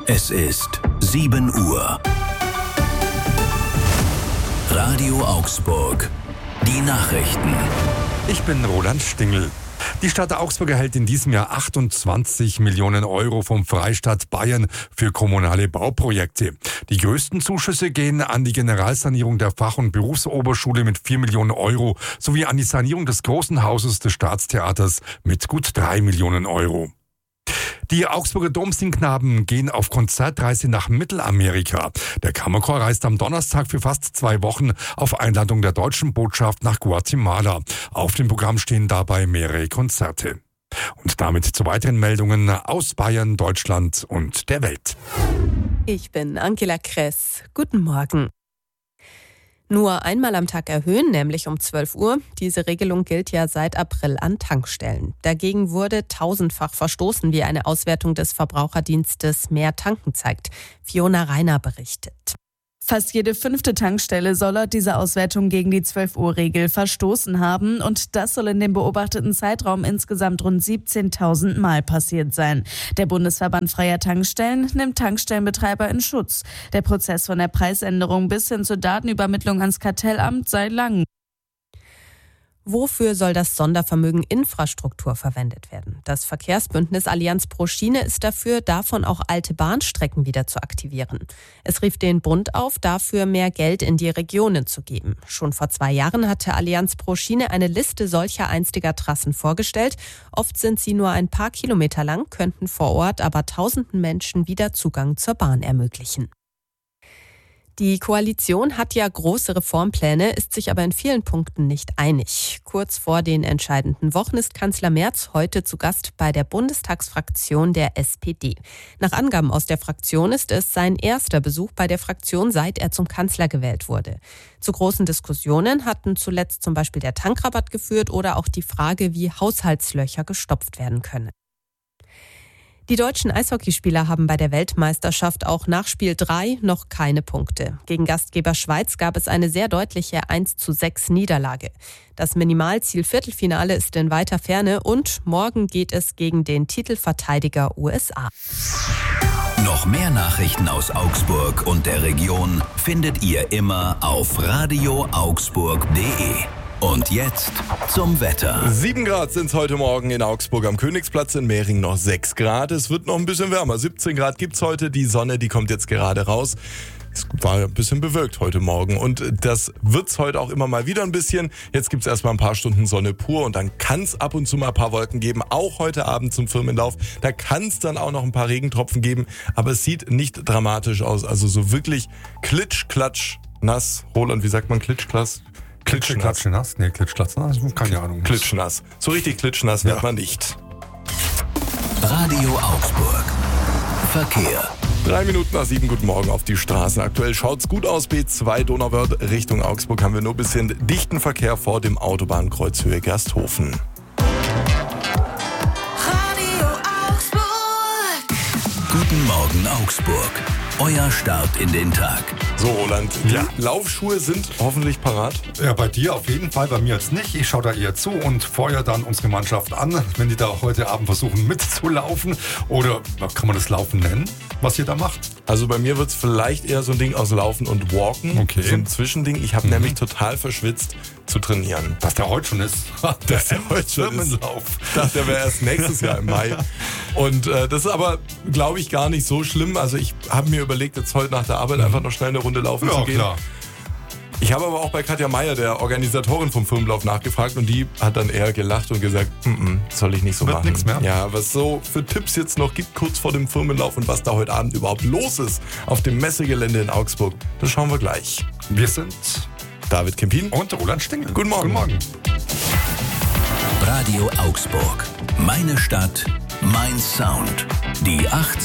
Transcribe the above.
Es ist 7 Uhr. Radio Augsburg. Die Nachrichten. Ich bin Roland Stingel. Die Stadt Augsburg erhält in diesem Jahr 28 Millionen Euro vom Freistaat Bayern für kommunale Bauprojekte. Die größten Zuschüsse gehen an die Generalsanierung der Fach- und Berufsoberschule mit 4 Millionen Euro sowie an die Sanierung des Großen Hauses des Staatstheaters mit gut 3 Millionen Euro. Die Augsburger Domsingknaben gehen auf Konzertreise nach Mittelamerika. Der Kammerchor reist am Donnerstag für fast 2 Wochen auf Einladung der deutschen Botschaft nach Guatemala. Auf dem Programm stehen dabei mehrere Konzerte. Und damit zu weiteren Meldungen aus Bayern, Deutschland und der Welt. Ich bin Angela Kress. Guten Morgen. Nur einmal am Tag erhöhen, nämlich um 12 Uhr. Diese Regelung gilt ja seit April an Tankstellen. Dagegen wurde tausendfach verstoßen, wie eine Auswertung des Verbraucherdienstes Mehr Tanken zeigt. Fiona Reiner berichtet. Fast jede 5. Tankstelle soll laut dieser Auswertung gegen die 12-Uhr-Regel verstoßen haben. Und das soll in dem beobachteten Zeitraum insgesamt rund 17.000 Mal passiert sein. Der Bundesverband Freier Tankstellen nimmt Tankstellenbetreiber in Schutz. Der Prozess von der Preisänderung bis hin zur Datenübermittlung ans Kartellamt sei lang. Wofür soll das Sondervermögen Infrastruktur verwendet werden? Das Verkehrsbündnis Allianz pro Schiene ist dafür, davon auch alte Bahnstrecken wieder zu aktivieren. Es rief den Bund auf, dafür mehr Geld in die Regionen zu geben. Schon vor 2 Jahren hatte Allianz pro Schiene eine Liste solcher einstiger Trassen vorgestellt. Oft sind sie nur ein paar Kilometer lang, könnten vor Ort aber tausenden Menschen wieder Zugang zur Bahn ermöglichen. Die Koalition hat ja große Reformpläne, ist sich aber in vielen Punkten nicht einig. Kurz vor den entscheidenden Wochen ist Kanzler Merz heute zu Gast bei der Bundestagsfraktion der SPD. Nach Angaben aus der Fraktion ist es sein erster Besuch bei der Fraktion, seit er zum Kanzler gewählt wurde. Zu großen Diskussionen hatten zuletzt zum Beispiel der Tankrabatt geführt oder auch die Frage, wie Haushaltslöcher gestopft werden können. Die deutschen Eishockeyspieler haben bei der Weltmeisterschaft auch nach Spiel 3 noch keine Punkte. Gegen Gastgeber Schweiz gab es eine sehr deutliche 1:6 Niederlage. Das Minimalziel Viertelfinale ist in weiter Ferne und morgen geht es gegen den Titelverteidiger USA. Noch mehr Nachrichten aus Augsburg und der Region findet ihr immer auf radioaugsburg.de. Und jetzt zum Wetter. 7 Grad sind es heute Morgen in Augsburg am Königsplatz, in Mehring noch 6 Grad. Es wird noch ein bisschen wärmer. 17 Grad gibt's heute. Die Sonne, die kommt jetzt gerade raus. Es war ein bisschen bewölkt heute Morgen und das wird's heute auch immer mal wieder ein bisschen. Jetzt gibt's erstmal ein paar Stunden Sonne pur und dann kann's ab und zu mal ein paar Wolken geben. Auch heute Abend zum Firmenlauf. Da kann's dann auch noch ein paar Regentropfen geben. Aber es sieht nicht dramatisch aus. Also so wirklich klitsch, klatsch, nass. Roland, wie sagt man klitsch, Klitschnass? Nee, klitschnass, keine Ahnung. Klitschnass. So richtig klitschnass wird man nicht. Radio Augsburg. Verkehr. 3 Minuten nach 7, guten Morgen auf die Straßen. Aktuell schaut's gut aus. B2 Donauwörth Richtung Augsburg haben wir nur ein bisschen dichten Verkehr vor dem Autobahnkreuz Höhe Gersthofen. Radio Augsburg. Guten Morgen Augsburg. Euer Start in den Tag. So, Roland, die Laufschuhe sind hoffentlich parat. Ja, bei dir auf jeden Fall, bei mir jetzt nicht. Ich schaue da eher zu und feuer dann unsere Mannschaft an, wenn die da heute Abend versuchen mitzulaufen. Oder kann man das Laufen nennen, was ihr da macht? Also bei mir wird's vielleicht eher so ein Ding aus Laufen und Walken. Okay. So ein Zwischending. Ich habe nämlich total verschwitzt zu trainieren. Dass der heute schon ist. Dass der heute schon ist. Ich dachte, der wäre erst nächstes Jahr im Mai. Und das ist aber, glaube ich, gar nicht so schlimm. Also ich habe mir überlegt, jetzt heute nach der Arbeit einfach noch schnell eine Runde laufen zu gehen. Klar. Ich habe aber auch bei Katja Meier, der Organisatorin vom Firmenlauf, nachgefragt und die hat dann eher gelacht und gesagt, soll ich nicht so machen. Nichts mehr. Ja, was so für Tipps jetzt noch gibt kurz vor dem Firmenlauf und was da heute Abend überhaupt los ist auf dem Messegelände in Augsburg, das schauen wir gleich. Wir sind David Kempin und Roland Stingel. Guten Morgen. Guten Morgen. Radio Augsburg. Meine Stadt, mein Sound. Die 18